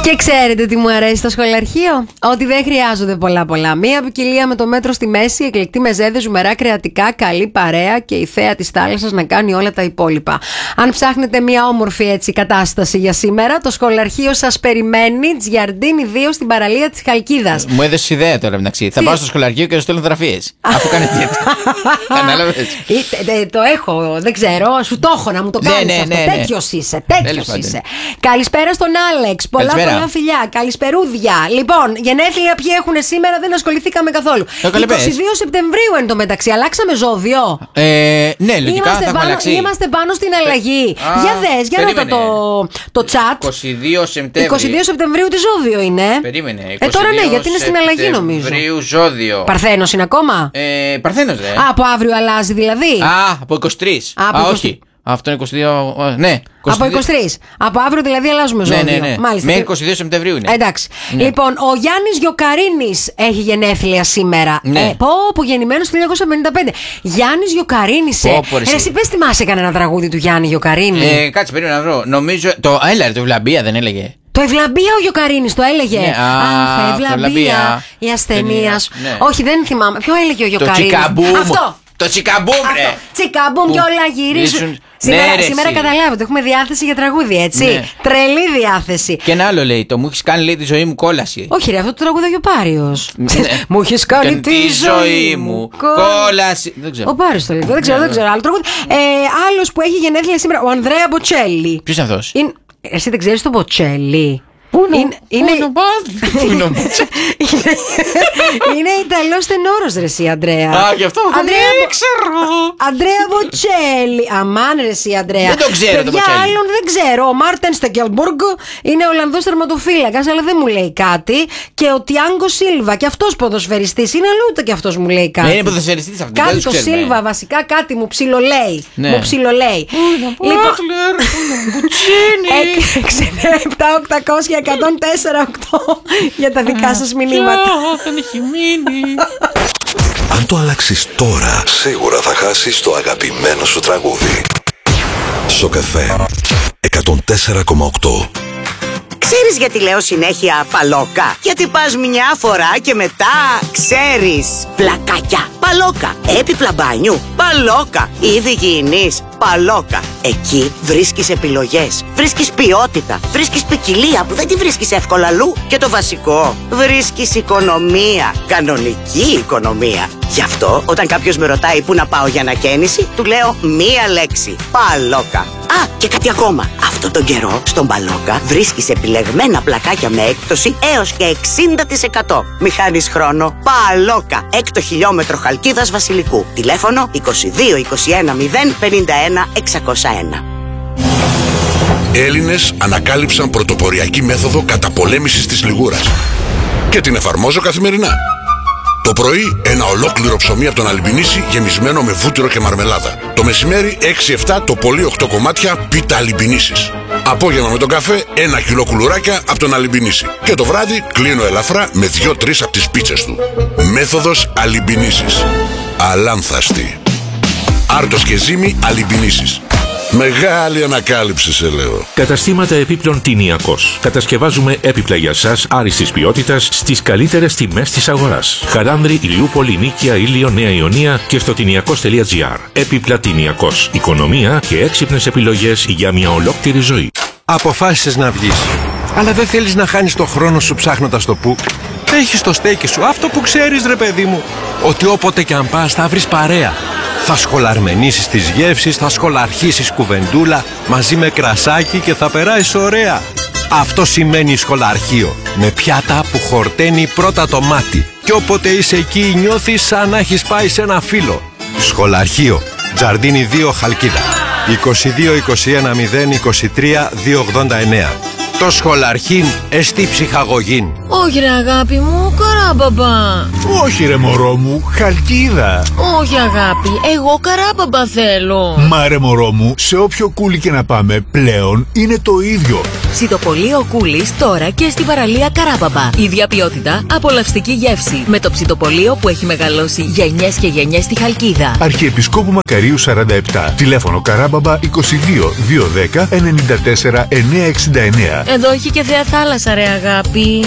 Και ξέρετε τι μου αρέσει στο σχολαρχείο? Ότι δεν χρειάζονται πολλά. Μία ποικιλία με το μέτρο στη μέση, εκλεκτή μεζέδες, ζουμερά κρεατικά, καλή παρέα και η θέα της θάλασσας να κάνει όλα τα υπόλοιπα. Αν ψάχνετε μια όμορφη έτσι κατάσταση για σήμερα, το σχολαρχείο σας περιμένει, Τζιαρντίνι 2 στην παραλία της Χαλκίδας. Μου έδωσες ιδέα τώρα μεταξύ. Θα πάω στο σχολαρχείο και θα στέλνω φωτογραφίες. Αφού κάνετε έτσι. Κατάλαβες. Το έχω, δεν ξέρω, σου το έχω να μου το κάνεις αυτό. Τέτοιος είσαι. Καλησπέρα στον Άλεξ. Πολλά φιλιά, καλησπερούδια. Λοιπόν, γενέθλια ποιοι έχουν σήμερα, δεν ασχοληθήκαμε καθόλου. 22 Σεπτεμβρίου εν τω μεταξύ, αλλάξαμε ζώδιο. Ναι, λογικά θα έχουμε αλλάξει. Είμαστε πάνω στην αλλαγή. Για δες, για ρώτα το chat. 22 Σεπτεμβρίου τι ζώδιο είναι? Περίμενε. Τώρα ναι, γιατί είναι στην αλλαγή νομίζω. Ζώδιο. Παρθένος είναι ακόμα? Παρθένος, ρε. Από αύριο αλλάζει δηλαδή. Από 23. Όχι. Αυτό είναι 22. Ναι. 22. Από 23. Από αύριο δηλαδή αλλάζουμε ζώδιο. Ναι. Μάλιστα. Μέχρι 22 Σεπτεμβρίου είναι. Εντάξει. Ναι. Λοιπόν, ο Γιάννης Γιοκαρίνης έχει γενέθλια σήμερα. Ναι. Πω, γεννημένος το 1955. Γιάννης Γιοκαρίνης. Εσύ πες θυμάσαι κανένα τραγούδι του Γιάννη Γιοκαρίνη? Κάτσε, περίμενα να βρω. Νομίζω. Το Ευλαμπία δεν έλεγε? Το Ευλαμπία ο Γιοκαρίνης το έλεγε. Ναι, Ευλαμπία, η ασθενεία σου. Ναι. Όχι, δεν θυμάμαι. Ποιο έλεγε ο Γιοκαρίνης? Αυτό. Το τσικαμπούμ, ρε. Τσικαμπούμ και όλα γυρίζουν. Σήμερα καταλάβετε, έχουμε διάθεση για τραγούδι, έτσι. Ναι. Τρελή διάθεση. Και ένα άλλο λέει, το μου έχεις κάνει λέει τη ζωή μου κόλαση. Όχι, ρε, αυτό το τραγούδι ο Πάριος. Μου έχεις κάνει τη ζωή μου κόλαση. Δεν ξέρω. Ο Πάριος το λέει, δεν ξέρω άλλο τραγούδι. Άλλος που έχει γενέθλια σήμερα, ο Ανδρέα Μποτσέλη. Ποιος είναι αυτός? Εσύ δεν ξέρεις τον Μποτσέλη? Είναι Ιταλός τενόρος, ρε εσύ, Αντρέα. Γι' αυτό δεν ξέρω. Αντρέα Μποτσέλη. Αμάν, ρε εσύ, Αντρέα. Δεν το ξέρω το Μποτσέλη. Άλλον δεν ξέρω. Ο Μάρτεν Στεκελμπουργκ είναι Ολλανδός τερματοφύλακας, αλλά δεν μου λέει κάτι. Και ο Τιάνγκο Σίλβα, και αυτός ποδοσφαιριστής είναι, αλλά ούτε και αυτός μου λέει κάτι. Είναι ποδοσφαιριστής αυτό. Κάτι το Σίλβα, βασικά κάτι μου ψιλολέει. Μου ψιλολέει. Λοιπόν. 104,8 για τα δικά σας μηνύματα. Δεν έχει μείνει. Αν το αλλάξεις τώρα, σίγουρα θα χάσεις το αγαπημένο σου τραγούδι. Σοκαφέ 104,8. Ξέρεις γιατί λέω συνέχεια παλόκα? Γιατί πας μια φορά και μετά ξέρεις. Πλακάκια, παλόκα. Έπιπλα μπάνιου, παλόκα. Είδη υγιεινής, παλόκα. Εκεί βρίσκεις επιλογές, βρίσκεις ποιότητα, βρίσκεις ποικιλία που δεν τη βρίσκεις εύκολα αλλού. Και το βασικό, βρίσκεις οικονομία, κανονική οικονομία. Γι' αυτό όταν κάποιος με ρωτάει πού να πάω για ανακαίνιση, του λέω μία λέξη, παλόκα. Και κάτι ακόμα. Αυτό τον καιρό στον Παλόκα βρίσκεις επιλεγμένα πλακάκια με έκπτωση έως και 60%. Μη χάνεις χρόνο. Παλόκα, 6 χιλιόμετρο Χαλκίδας Βασιλικού. Τηλέφωνο 22 21 0 51 601. Έλληνες ανακάλυψαν πρωτοποριακή μέθοδο καταπολέμησης της λιγούρας και την εφαρμόζω καθημερινά. Το πρωί ένα ολόκληρο ψωμί από τον Αλιμπινίση γεμισμένο με βούτυρο και μαρμελάδα. Το μεσημέρι 6-7 το πολύ 8 κομμάτια πίτα Αλιμπινίσης. Απόγευμα με τον καφέ 1 κιλό κουλουράκια από τον Αλιμπινίση. Και το βράδυ κλείνω ελαφρά με 2-3 από τις πίτσες του. Μέθοδος Αλιμπινίσης. Αλάνθαστη. Άρτος και ζύμη Αλιμπινίσης. Μεγάλη ανακάλυψη, σε λέω. Καταστήματα επίπλων Τινιακός. Κατασκευάζουμε έπιπλα για σας άριστης ποιότητας στις καλύτερες τιμές της αγοράς. Χαράνδρη, Ηλιούπολη, Νίκαια, Ήλιο, Νέα Ιωνία και στο τινιακός.gr. Έπιπλα Τινιακός. Οικονομία και έξυπνες επιλογές για μια ολόκληρη ζωή. Αποφάσισες να βγεις, αλλά δεν θέλεις να χάνεις το χρόνο σου ψάχνοντας το που. Έχεις το στέκι σου, αυτό που ξέρεις, ρε παιδί μου. Ότι όποτε και αν πας θα βρεις παρέα. Θα σχολαρμενήσεις τις γεύσεις, θα σχολαρχίσεις κουβεντούλα μαζί με κρασάκι και θα περάσεις ωραία. Αυτό σημαίνει σχολαρχείο. Με πιάτα που χορταίνει πρώτα το μάτι. Και όποτε είσαι εκεί νιώθεις σαν να έχεις πάει σε ένα φίλο. Σχολαρχείο. Τζαρντίνι 2 Χαλκίδα. 22 21 0 23 289. Το σχολαρχήν εστί ψυχαγωγήν. Όχι ρε αγάπη μου, Καράμπαμπα. Όχι ρε μωρό μου, Χαλκίδα. Όχι αγάπη, εγώ Καράμπαμπα θέλω. Μα ρε μωρό μου, σε όποιο κούλι και να πάμε πλέον είναι το ίδιο. Ψητοπολείο Κούλης τώρα και στην παραλία Καράμπαμπα. Ίδια ποιότητα, απολαυστική γεύση. Με το ψητοπολείο που έχει μεγαλώσει γενιές και γενιές στη Χαλκίδα. Αρχιεπισκόπου Μακαρίου 47. Τηλέφωνο Καράμπαμπα 22 210 94 969. Εδώ έχει και θέα θάλασσα, ρε αγάπη.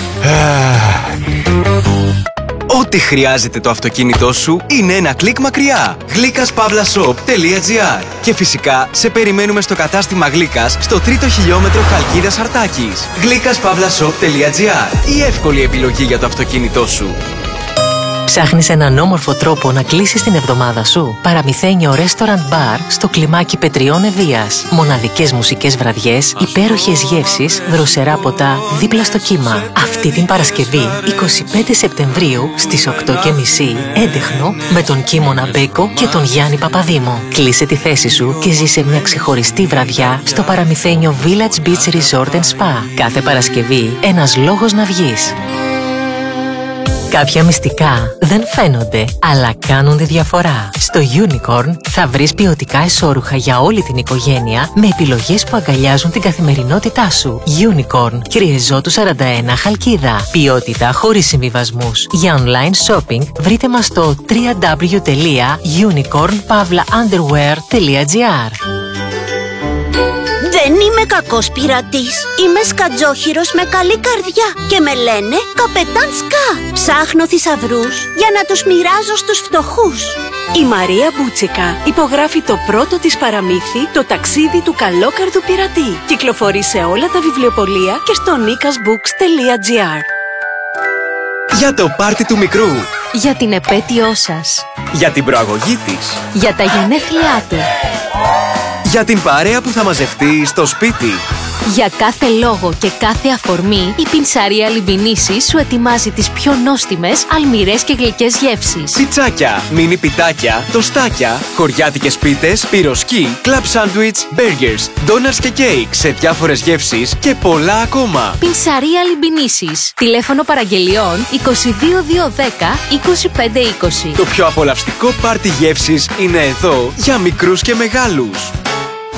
Ό,τι χρειάζεται το αυτοκίνητό σου είναι ένα κλικ μακριά. Γλύκας-shop.gr. Και φυσικά σε περιμένουμε στο κατάστημα Γλύκας στο 3ο χιλιόμετρο Χαλκίδας Αρτάκης. Γλύκας-shop.gr. Η εύκολη επιλογή για το αυτοκίνητό σου. Ψάχνεις έναν όμορφο τρόπο να κλείσεις την εβδομάδα σου? Παραμυθένιο Restaurant Bar στο κλιμάκι Πετριών Ευβοίας. Μοναδικές μουσικές βραδιές, υπέροχες γεύσεις, δροσερά ποτά δίπλα στο κύμα. Αυτή την Παρασκευή, 25 Σεπτεμβρίου, στις 8:30, έντεχνο με τον Κίμωνα Μπέκο και τον Γιάννη Παπαδήμο. Κλείσε τη θέση σου και ζήσε μια ξεχωριστή βραδιά στο παραμυθένιο Village Beach Resort & Spa. Κάθε Παρασκευή, ένας λόγος να βγεις. Κάποια μυστικά δεν φαίνονται, αλλά κάνουν τη διαφορά. Στο Unicorn θα βρεις ποιοτικά εσώρουχα για όλη την οικογένεια με επιλογές που αγκαλιάζουν την καθημερινότητά σου. Unicorn, Κυριεζώτου 41 Χαλκίδα. Ποιότητα χωρίς συμβιβασμούς. Για online shopping βρείτε μας στο www.unicorn-underwear.gr. Δεν είμαι κακός πειρατής. Είμαι σκατζόχυρος με καλή καρδιά και με λένε Καπετάν Σκα. Ψάχνω θησαυρούς για να τους μοιράζω στους φτωχούς. Η Μαρία Μπούτσικα υπογράφει το πρώτο της παραμύθι, το ταξίδι του καλόκαρδου πειρατή. Κυκλοφορεί σε όλα τα βιβλιοπωλεία και στο nikasbooks.gr. Για το πάρτι του μικρού. Για την επέτειό σας. Για την προαγωγή της. Για τα γενέθλιά του. Για την παρέα που θα μαζευτεί στο σπίτι. Για κάθε λόγο και κάθε αφορμή, η Πινσαρία Λιμπινίσης σου ετοιμάζει τις πιο νόστιμες, αλμυρές και γλυκές γεύσεις. Πιτσάκια, μίνι πιτάκια, τοστάκια, χωριάτικες πίτες, πυροσκή, κλαμπ σάντουιτς, μπέργκερς, ντόνατς και κέικ σε διάφορες γεύσεις και πολλά ακόμα. Πινσαρία Λιμπινίσης. Τηλέφωνο παραγγελιών 22210 2520. Το πιο απολαυστικό πάρτι γεύσεις είναι εδώ για μικρούς και μεγάλους.